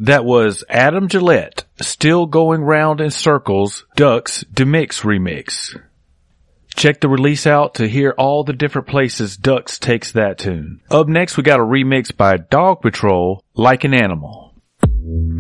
That was Adam Gillette, Still Going Round in Circles, Ducks DeMix remix. Check the release out to hear all the different places Ducks takes that tune. Up next, we got a remix by Dog Patrol, Like an Animal.